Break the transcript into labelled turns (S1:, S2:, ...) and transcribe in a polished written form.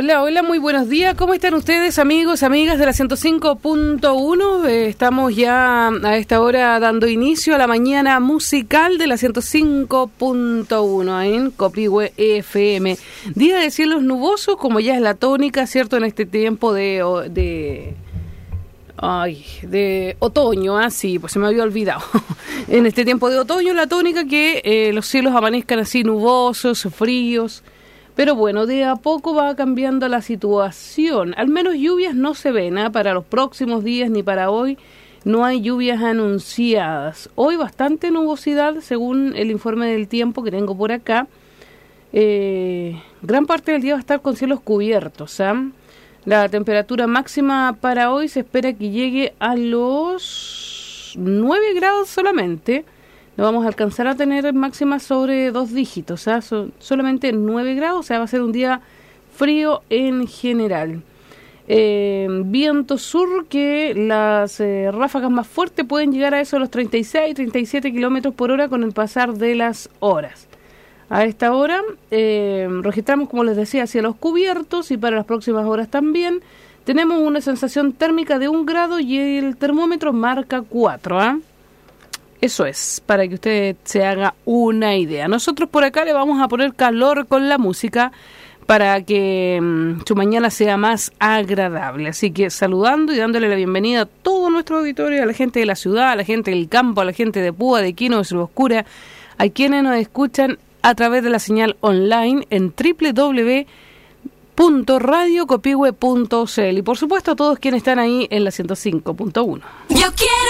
S1: Hola, hola, muy buenos días. ¿Cómo están ustedes, amigos, amigas de la 105.1? Estamos ya a esta hora dando inicio a la mañana musical de la 105.1 en Copihue FM. Día de cielos nubosos, como ya es la tónica, ¿cierto? En este tiempo de otoño, sí, pues se me había olvidado. En este tiempo de otoño, la tónica que los cielos amanezcan así nubosos, fríos. Pero bueno, de a poco va cambiando la situación. Al menos lluvias no se ven, para los próximos días ni para hoy. No hay lluvias anunciadas. Hoy bastante nubosidad, según el informe del tiempo que tengo por acá. Gran parte del día va a estar con cielos cubiertos. La temperatura máxima para hoy se espera que llegue a los 9 grados solamente. No vamos a alcanzar a tener máximas sobre 2 dígitos, solamente 9 grados, va a ser un día frío en general. Viento sur, que las ráfagas más fuertes pueden llegar a eso, a los 36, 37 kilómetros por hora con el pasar de las horas. A esta hora registramos, como les decía, cielos cubiertos, y para las próximas horas también tenemos una sensación térmica de 1 grado y el termómetro marca 4, Eso es, para que usted se haga una idea. Nosotros por acá le vamos a poner calor con la música para que su mañana sea más agradable. Así que saludando y dándole la bienvenida a todo nuestro auditorio, a la gente de la ciudad, a la gente del campo, a la gente de Púa, de Quino, de Cerro Oscura, a quienes nos escuchan a través de la señal online en www.radiocopihue.cl y por supuesto a todos quienes están ahí en la 105.1.
S2: Yo quiero